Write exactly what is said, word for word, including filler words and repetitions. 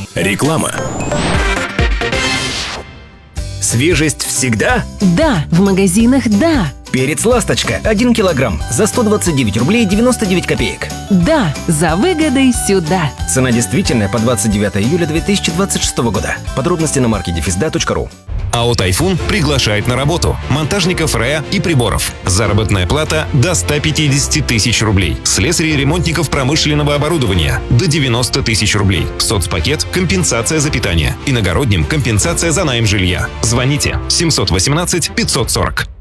Реклама. Свежесть всегда? Да, в магазинах да. Перец «Ласточка» один килограмм за сто двадцать девять рублей девяносто девять копеек. Да, за выгодой сюда. Цена действительная по двадцать девятое июля две тысячи двадцать шестого года. Подробности на маркете дефисда точка ру. АО «Тайфун» приглашает на работу монтажников РЭА и приборов. Заработная плата до ста пятидесяти тысяч рублей. Слесарей и ремонтников промышленного оборудования до девяноста тысяч рублей. Соцпакет – компенсация за питание. Иногородним – компенсация за найм жилья. Звоните семьсот восемнадцать пятьсот сорок.